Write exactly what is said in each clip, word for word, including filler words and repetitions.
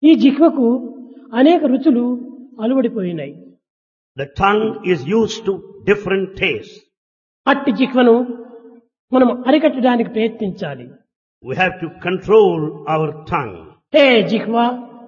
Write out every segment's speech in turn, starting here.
ఈ జిహ్వకు అనేక రుచులు అలవడిపోయినాయి. The tongue is used to different tastes. అట్టి జిహ్వను మనం అరికట్టడానికి ప్రయత్నించాలి. We have to control our tongue. హే జిహ్వా,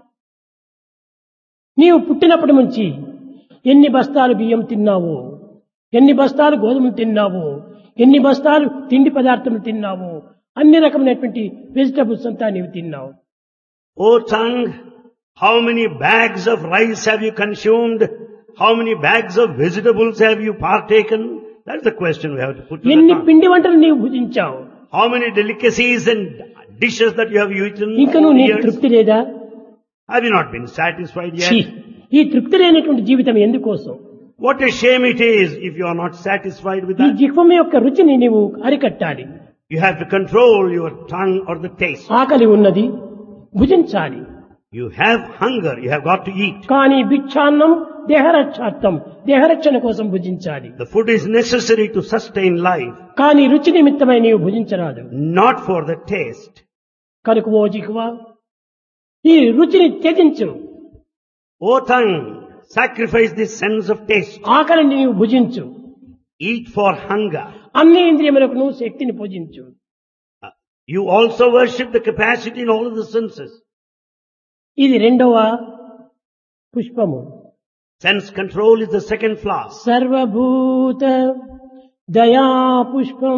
నీవు పుట్టినప్పటి నుంచి ఎన్ని బస్తాలు బియ్యం తిన్నావో, ఎన్ని బస్తాలు గోధుమలు తిన్నావో, ఎన్ని బస్తాలు తిండి పదార్థములు తిన్నావో, అన్ని రకమైనటువంటి వెజిటబుల్స్ అంతా నీవు తిన్నావు. O tongue, how many bags of rice have you consumed? How many bags of vegetables have you partaken? That's the question we have to put to the ఎన్ని tongue. పిండి వంటలు నీవు భుజించావు, How many delicacies and dishes that you have eaten ఇంకా over నువ్వు the నీకు years? తృప్తి లేదా? Have you not been satisfied ఛీ, yet? ఈ తృప్తి లేనటువంటి జీవితం ఎందుకోసం? What a shame it is if you are not satisfied with ఈ that. జిహ్వం యొక్క రుచిని నీవు అరికట్టాలి. You have to control your tongue or the taste. ఆకలి ఉన్నది, భుజించాలి. You have hunger, you have got to eat. కానీ భిక్షాన్నం దేహరక్షార్థం, దేహరక్షణ కోసం భుజించాలి. The food is necessary to sustain life, కానీ రుచి నిమిత్తమై నీవు భుజించరాదు. not for the taste. కనుక ఓ జిహ్వా, ఈ రుచిని త్యజించు. O tongue, sacrifice the sense of taste. ఆకలిని నీవు భుజించు. Eat for hunger. అన్ని ఇంద్రియములకు నువ్వు శక్తిని పూజించు. You also worship the capacity in all of the senses. ఇది రెండవ పుష్పము. Sense control is the second flower. సర్వభూత దయా పుష్పం.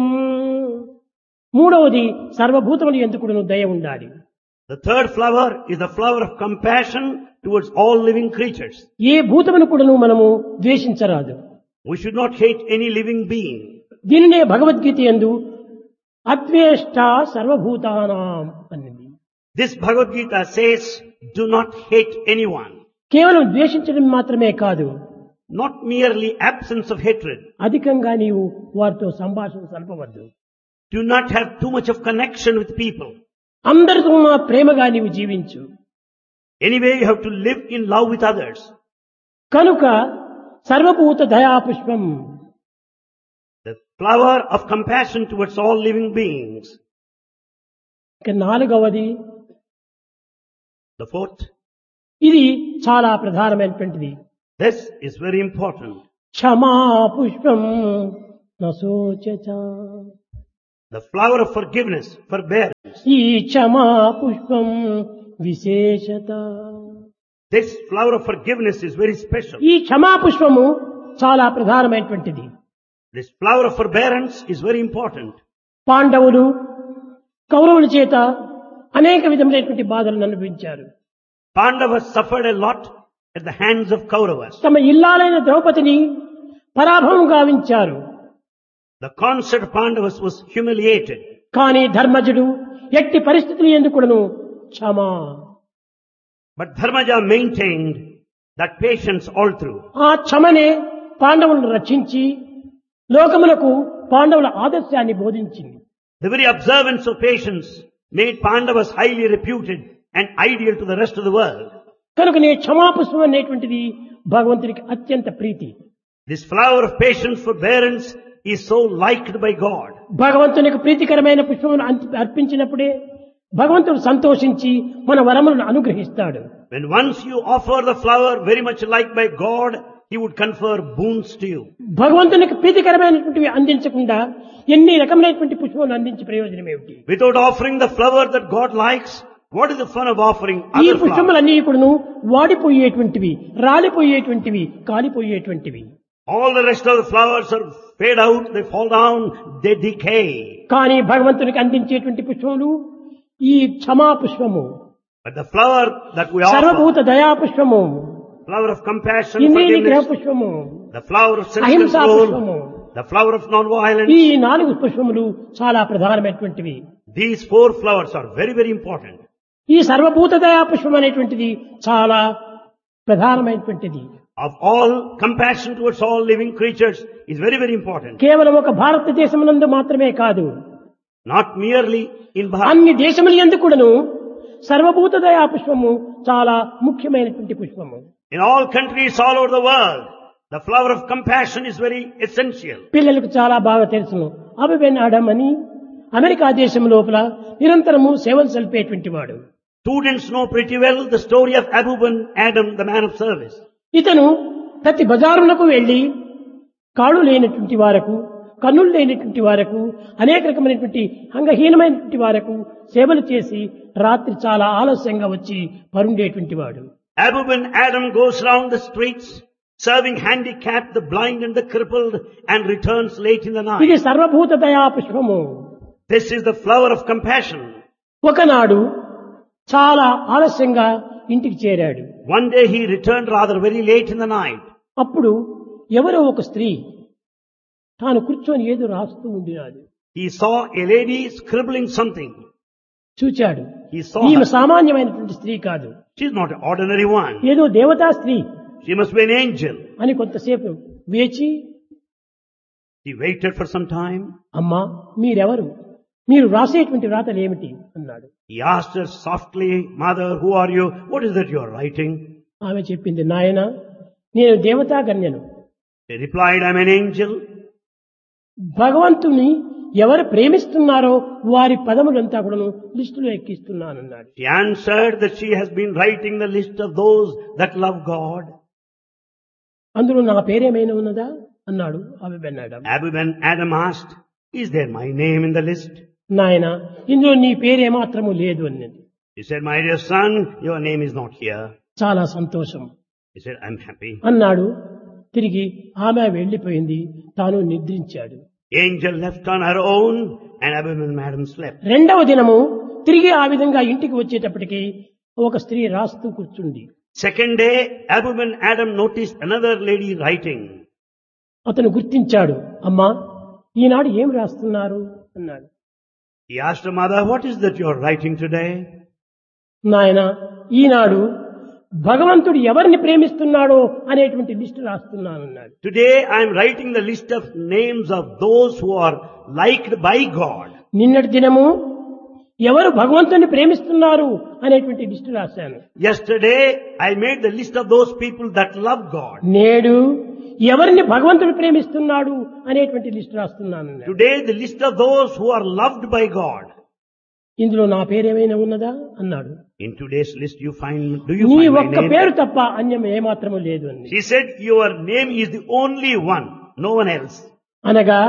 మూడవది సర్వభూతములు ఎందుకు దయ ఉండాలి. The third flower is the flower of compassion towards all living creatures. ఏ భూతమును కూడాను మనము ద్వేషించరాదు. We should not hate any living being. దీనినే భగవద్గీత యందు అద్వేష్ట సర్వభూతానాం అన్నది. This Bhagavad Gita says, do not hate anyone. కేవలం ద్వేషించడం మాత్రమే కాదు, Not merely absence of hatred. అధికంగా నీవు వారితో సంభాషణ సలపవద్దు. Do not have too much of connection with people. అందరితో మా ప్రేమగా నీవు జీవించు. Anyway, you have to live in love with others. కనుక సర్వభూత దయా పుష్పం. The flower of compassion towards all living beings. ఇక నాలుగవది, The fourth, ఇది చాలా ప్రధానమైనటువంటిది. this is very important. క్షమా పుష్పం నశోచచ. The flower of forgiveness, forbearance. ఈ క్షమా పుష్పం విశేషత. This flower of forgiveness is very special. ఈ క్షమా పుష్పము చాలా ప్రధానమైనటువంటిది. This flower of forbearance is very important. పాండవులు కౌరవుల చేత అనేక విధములైనటువంటి బాధలను అనుభవించారు. Pandavas suffered a lot at the hands of Kauravas. తమ ఇల్లాలైన ద్రౌపదిని పరాభవం గావించారు. The consort of Pandavas was humiliated. కానీ ధర్మజుడు ఎట్టి పరిస్థితులు ఎందుకును క్షమా, But Dharmaja maintained that patience all through. ఆ క్షమనే పాండవులను రక్షించి లోకములకు పాండవుల ఆదర్శాన్ని బోధించింది. The very observance of patience made Pandavas highly reputed and ideal to the rest of the world. కనుక నే క్షమాపుష్పం అనేటువంటిది భగవంతునికి అత్యంత ప్రీతి. This flower of patience, forbearance is so liked by God. భగవంతునికి ప్రీతికరమైన పుష్పమును అంతి- అర్పించినప్పుడే భగవంతుడు సంతోషించి మన వరములను అనుగ్రహిస్తాడు. When once you offer the flower very much liked by God, He would confer boons to you. భగవంతునికి ప్రీతికరమైనటువంటివి అందించకుండా ఎన్ని రకమైనటువంటి పుష్పములు అందించి ప్రయోజనం ఏమిటి? Without offering the flower that God likes, what is the fun of offering ఈ other flowers? పుష్పములన్నీ కూడాను వాడిపోయేటువంటివి, రాలిపోయేటువంటివి, కాలిపోయేటువంటివి. All the rest of the flowers are fade out, they fall down, they decay. కానీ భగవంతునికి అందించేటువంటి పుష్పములు ఈ క్షమా పుష్పము, But the flower that we offer, సర్వభూత దయా పుష్పము, flower of compassion, ఇంద్రియ నిగ్రహ forgiveness, పుష్పము, the flower of అహింసా self-control, పుష్పము, the flower of non-violence, ఈ నాలుగు పుష్పములు చాలా ప్రధానమైనటువంటివి. these four flowers are very, very important. ఈ సర్వభూత దయా పుష్పం అనేటువంటిది చాలా ప్రధానమైనటువంటిది. Of all, compassion towards all living creatures is very, very important. కేవలం ఒక భారతదేశమునందు మాత్రమే కాదు, Not merely in Bharat. అన్ని దేశముల యందు కూడాను సర్వభూత దయా పుష్పము చాలా ముఖ్యమైనటువంటి పుష్పము. In all countries all over the world, the flower of compassion is very essential. పిల్లలకు చాలా బాగా తెలుసును. అబిబెన్ ఆడమ్ అని అమెరికా దేశం లోపల నిరంతరము సేవలు సల్పేటువంటి వాడు. Students know pretty well the story of Abu ben Adam, the man of service. ఇతను ప్రతి బజారులకు వెళ్లి కాళ్ళు లేనటువంటి వారకు, కన్నులు లేనటువంటి వారకు, అనేక రకమైనటువంటి అంగహీనమైనటువంటి వారకు సేవలు చేసి రాత్రి చాలా ఆలస్యంగా వచ్చి పరుండేటువంటి వాడు. Abu ben Adam goes round the streets serving handicapped, the blind and the crippled, and returns late in the night. ఇది సర్వభూత దయా పుష్పము. This is the flower of compassion. ఒకనాడు చాలా ఆలస్యంగా ఇంటికి చేరాడు. One day he returned rather very late in the night. అప్పుడు ఎవరో ఒక స్త్రీ తాను కూర్చొని ఏదో రాస్తూ ఉండినాడు. He saw a lady scribbling something. చూచాడు. He saw ఈమె her. సామాన్యమైనటువంటి స్త్రీ కాదు, She is not an ordinary one. ఏదో దేవతా స్త్రీ She must be an angel. అని కొంతసేపు వేచి, He waited for some time. అమ్మా మీరెవరు, మీరు రాసేటువంటి రాతలు ఏమిటి అన్నాడు. He asked her softly, Mother, who are you? What is that you are writing? ఆమె చెప్పింది, నాయన నేను దేవతా గణ్యను, He replied, I am an angel. భగవంతుని ఎవరు ప్రేమిస్తున్నారో వారి పదములంతా కూడాను లిస్టులో ఎక్కిస్తున్నానన్నాడు. She answered that she has been writing the list of those that love God. అందులో నా పేరేమైనా ఉన్నదా అన్నాడు ఆమె బెన్నాడు. Abu ben Adam asked, is there my name in the list? నాయన ఇందులో నీ పేరేమాత్రము లేదు అన్నది. He said, my dear son, your name is not here. చాలా సంతోషం He said, I'm happy. అన్నాడు. తిరిగి ఆమె వెళ్లిపోయింది, తాను నిద్రించాడు. Angel left on her own and Abu ben Adam slept. రెండవ దినము తిరిగి ఆ విధంగా ఇంటికి వచ్చేటప్పటికి ఒక స్త్రీ రాస్తూ కూర్చుంది. Second day, Abu ben Adam noticed another lady writing. అతను గుర్తించాడు. అమ్మా ఈనాడు ఏం రాస్తున్నారు అన్నాడు. He asked her mother, what is that you are writing today? నాయన ఈనాడు భగవంతుడు ఎవరిని ప్రేమిస్తున్నాడో అనేటువంటి list రాస్తున్నానన్నాడు. Today I am writing the list of names of those who are liked by God. నిన్నటి దినము ఎవరు భగవంతుని ప్రేమిస్తున్నారు అనేటువంటి లిస్టు రాశాను. Yesterday I made the list of those people that love God. నేడు ఎవరిని భగవంతుడు ప్రేమిస్తున్నాడు అనేటువంటి లిస్టు రాస్తున్నాను. Today the list of those who are loved by God. ఇందులో నా పేరేమైనా ఉన్నదా అన్నాడు. In today's list you find, do you నీ find my ఒక్క name? పేరు తప్ప అన్యం ఏమాత్రము లేదు అని. She said, your name is the only one, no one else. అనగా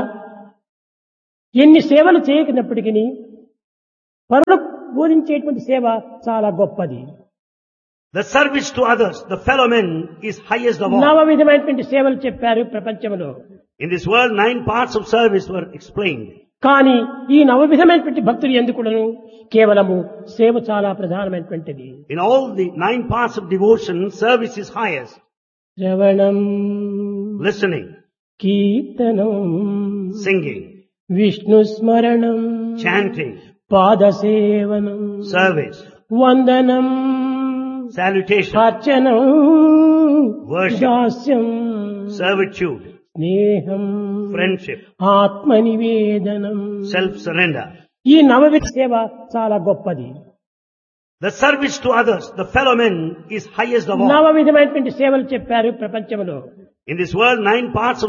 ఎన్ని సేవలు చేయకున్నప్పటికీ పరులకు బోధించేటువంటి సేవ చాలా గొప్పది. The service to others, the fellow men, is highest of all. నవ విధమైనటువంటి సేవలు చెప్పారు ప్రపంచంలో. In this world, nine parts of service were explained. కానీ ఈ నవ విధమైనటువంటి భక్తులు ఎందుకును కేవలము సేవ చాలా ప్రధానమైనటువంటిది. In all the nine parts of devotion, service is highest. శ్రవణం, Listening, కీర్తనం, singing, విష్ణు స్మరణం, chanting, పాదసేవనం, service, వందనం, salutation, అర్చనం, worship, దాస్యం, servitude, స్నేహం, friendship, ఆత్మనివేదనం. self-surrender. ఈ నవవిధ సేవ చాలా గొప్పది. The service to others, the fellow men, is highest of all. నవ విధమైనటువంటి సేవలు చెప్పారు ప్రపంచంలో. In this world, nine parts of